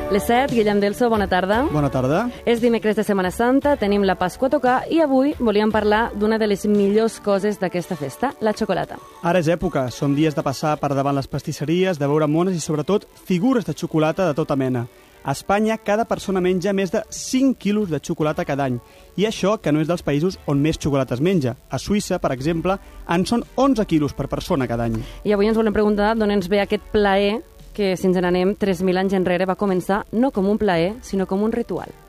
Les 7, Guillem Delso, bona tarda. Bona tarda. És dimecres de Setmana Santa, tenim la Pasqua a tocar i avui volíem parlar d'una de les millors coses d'aquesta festa, la xocolata. Ara és època, són dies de passar per davant les pastisseries, de veure mones i sobretot figures de xocolata de tota mena. A Espanya, cada persona menja més de 5 quilos de xocolata cada any. I això que no és dels països on més xocolata es menja. A Suïssa, per exemple, en són 11 quilos per persona cada any. I avui ens volem preguntar d'on ens ve aquest plaer que, si ens n'anem 3.000 anys enrere, va començar no com un plaer, sinó com un ritual.